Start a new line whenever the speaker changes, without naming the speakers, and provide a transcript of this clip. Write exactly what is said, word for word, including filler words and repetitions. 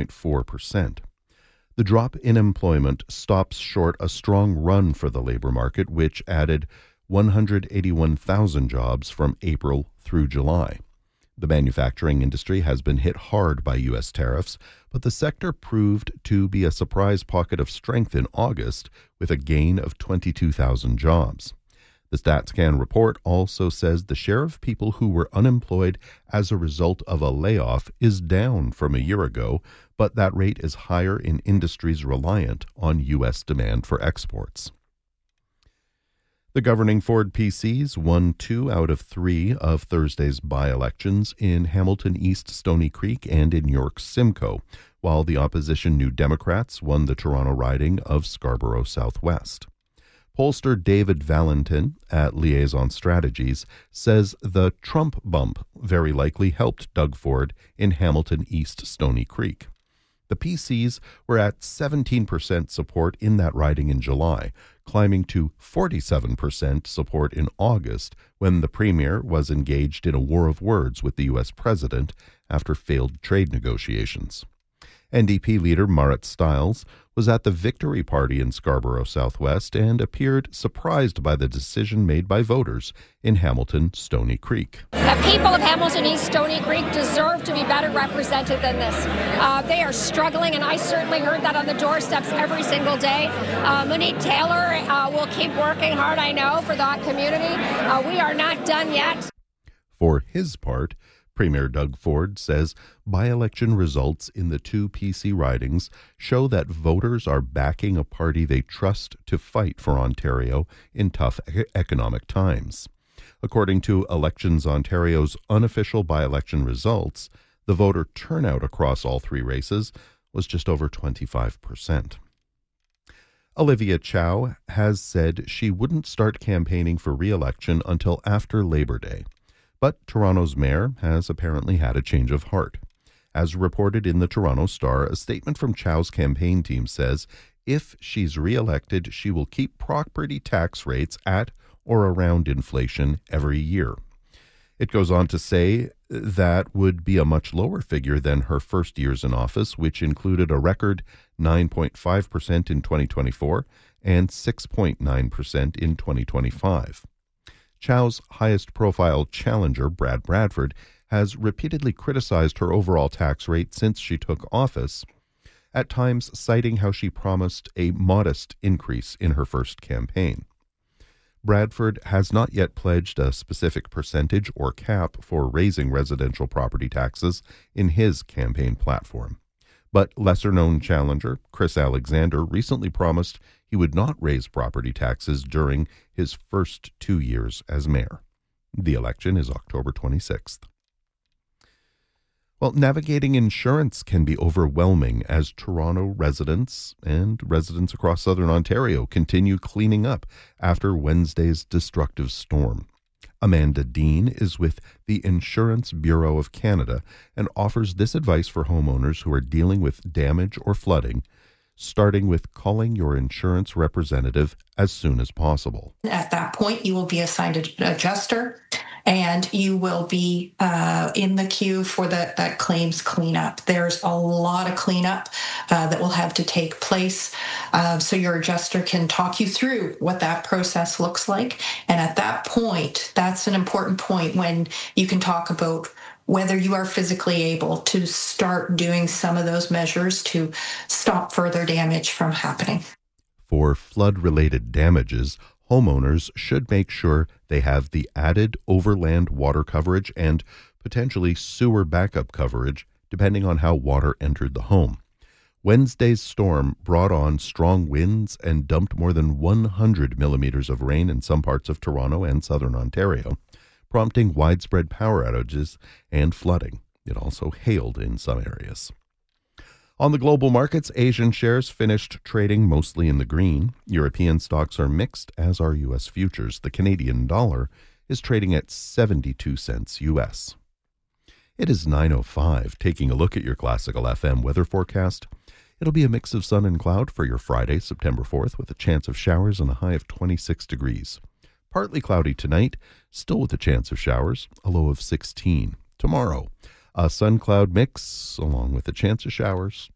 point four percent. The drop in employment stops short a strong run for the labor market, which added one hundred eighty-one thousand jobs from April through July. The manufacturing industry has been hit hard by U S tariffs, but the sector proved to be a surprise pocket of strength in August with a gain of twenty-two thousand jobs. The StatsCan report also says the share of people who were unemployed as a result of a layoff is down from a year ago, but that rate is higher in industries reliant on U S demand for exports. The governing Ford P Cs won two out of three of Thursday's by-elections in Hamilton East Stony Creek and in York Simcoe, while the opposition New Democrats won the Toronto riding of Scarborough Southwest. Pollster David Valentin at Liaison Strategies says the Trump bump very likely helped Doug Ford in Hamilton East Stony Creek. The P Cs were at seventeen percent support in that riding in July, climbing to forty-seven percent support in August when the premier was engaged in a war of words with the U S president after failed trade negotiations. N D P leader Marit Stiles was at the victory party in Scarborough Southwest and appeared surprised by the decision made by voters in Hamilton Stony Creek.
The people of Hamilton East Stony Creek deserve to be better represented than this. Uh, they are struggling, and I certainly heard that on the doorsteps every single day. Uh, Monique Taylor uh, will keep working hard, I know, for that community. Uh, we are not done yet.
For his part, Premier Doug Ford says by-election results in the two P C ridings show that voters are backing a party they trust to fight for Ontario in tough e- economic times. According to Elections Ontario's unofficial by-election results, the voter turnout across all three races was just over twenty-five percent. Olivia Chow has said she wouldn't start campaigning for re-election until after Labor Day. But Toronto's mayor has apparently had a change of heart. As reported in the Toronto Star, a statement from Chow's campaign team says if she's re-elected, she will keep property tax rates at or around inflation every year. It goes on to say that would be a much lower figure than her first years in office, which included a record nine point five percent in twenty twenty-four and six point nine percent in twenty twenty-five. Chow's highest-profile challenger, Brad Bradford, has repeatedly criticized her overall tax rate since she took office, at times citing how she promised a modest increase in her first campaign. Bradford has not yet pledged a specific percentage or cap for raising residential property taxes in his campaign platform. But lesser-known challenger Chris Alexander recently promised he would not raise property taxes during his first two years as mayor. The election is October twenty-sixth. Well, navigating insurance can be overwhelming as Toronto residents and residents across southern Ontario continue cleaning up after Wednesday's destructive storm. Amanda Dean is with the Insurance Bureau of Canada and offers this advice for homeowners who are dealing with damage or flooding, starting with calling your insurance representative as soon as possible.
At that point, you will be assigned an adjuster, and you will be uh, in the queue for the, that claims cleanup. There's a lot of cleanup uh, that will have to take place, uh, so your adjuster can talk you through what that process looks like. And at that point, that's an important point when you can talk about whether you are physically able to start doing some of those measures to stop further damage from happening.
For flood-related damages, homeowners should make sure they have the added overland water coverage and potentially sewer backup coverage, depending on how water entered the home. Wednesday's storm brought on strong winds and dumped more than one hundred millimeters of rain in some parts of Toronto and southern Ontario, prompting widespread power outages and flooding. It also hailed in some areas. On the global markets, Asian shares finished trading mostly in the green. European stocks are mixed, as are U S futures. The Canadian dollar is trading at seventy-two cents U S. It is nine oh five. Taking a look at your Classical F M weather forecast. It'll be a mix of sun and cloud for your Friday, September fourth, with a chance of showers and a high of twenty-six degrees. Partly cloudy tonight, still with a chance of showers, a low of sixteen. Tomorrow, a sun-cloud mix along with a chance of showers,